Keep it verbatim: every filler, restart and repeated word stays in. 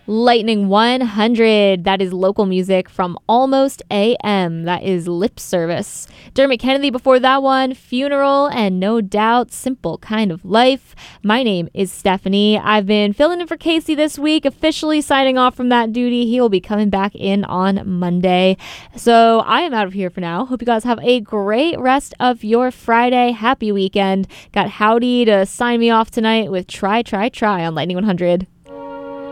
Lightning one hundred, that is local music from Almost A M. That is Lip Service. Dermot Kennedy before that one, Funeral, and No Doubt, Simple Kind of Life. My name is Stephanie. I've been filling in for Casey this week, officially signing off from that duty. He will be coming back in on Monday. So I am out of here for now. Hope you guys have a great rest of your Friday. Happy weekend. Got Howdy to sign me off tonight with Try, Try, Try on Lightning one hundred.